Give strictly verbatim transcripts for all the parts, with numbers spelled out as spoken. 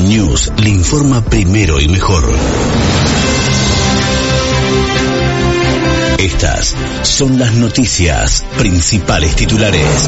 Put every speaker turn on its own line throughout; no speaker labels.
News le informa primero y mejor. Estas son las noticias, principales titulares.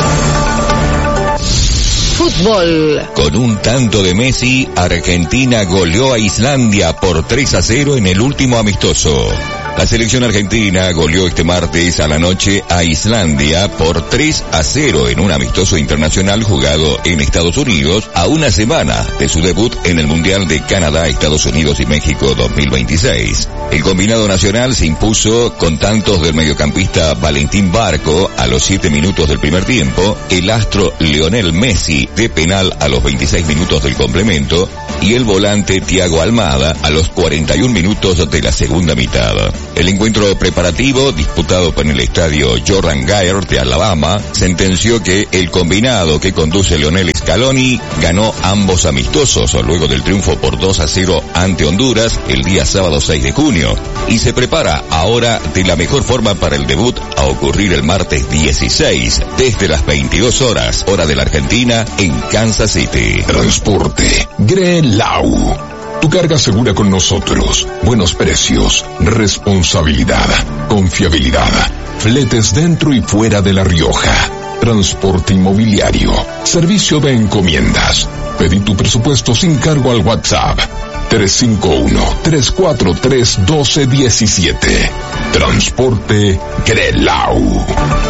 Fútbol.
Con un tanto de Messi, Argentina goleó a Islandia por tres a cero en el último amistoso. La selección argentina goleó este martes a la noche a Islandia por tres a cero en un amistoso internacional jugado en Estados Unidos a una semana de su debut en el Mundial de Canadá, Estados Unidos y México dos mil veintiséis. El combinado nacional se impuso con tantos del mediocampista Valentín Barco a los siete minutos del primer tiempo, el astro Lionel Messi de penal a los veintiséis minutos del complemento y el volante Thiago Almada a los cuarenta y un minutos de la segunda mitad. El encuentro preparativo, disputado en el estadio Jordan Hare de Alabama, sentenció que el combinado que conduce Lionel Scaloni ganó ambos amistosos luego del triunfo por dos a cero ante Honduras el día sábado seis de junio y se prepara ahora de la mejor forma para el debut a ocurrir el martes dieciséis desde las veintidós horas, hora de la Argentina, en Kansas City.
Transporte Grelau. Tu carga segura con nosotros. Buenos precios, responsabilidad, confiabilidad, fletes dentro y fuera de La Rioja. Transporte inmobiliario, servicio de encomiendas. Pedí tu presupuesto sin cargo al WhatsApp tres cinco uno, tres cuatro tres, uno dos uno siete. Transporte Grelau.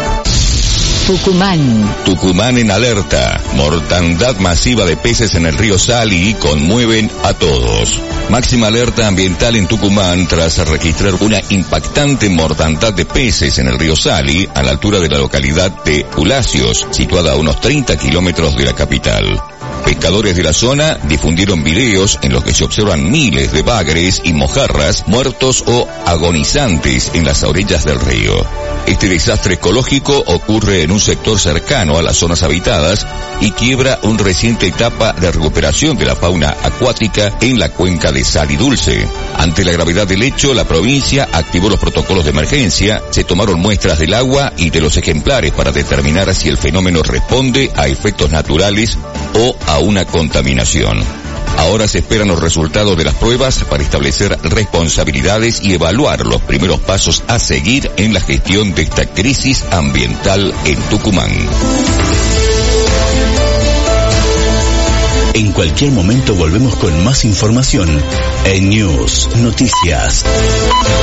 Tucumán.
Tucumán en alerta. Mortandad masiva de peces en el río Salí conmueven a todos. Máxima alerta ambiental en Tucumán tras registrar una impactante mortandad de peces en el río Salí a la altura de la localidad de Pulacios, situada a unos treinta kilómetros de la capital. Pescadores de la zona difundieron videos en los que se observan miles de bagres y mojarras muertos o agonizantes en las orillas del río. Este desastre ecológico ocurre en un sector cercano a las zonas habitadas y quiebra una reciente etapa de recuperación de la fauna acuática en la cuenca de Salí Dulce. Ante la gravedad del hecho, la provincia activó los protocolos de emergencia, se tomaron muestras del agua y de los ejemplares para determinar si el fenómeno responde a efectos naturales o a una contaminación. Ahora se esperan los resultados de las pruebas para establecer responsabilidades y evaluar los primeros pasos a seguir en la gestión de esta crisis ambiental en Tucumán.
En cualquier momento volvemos con más información en News Noticias.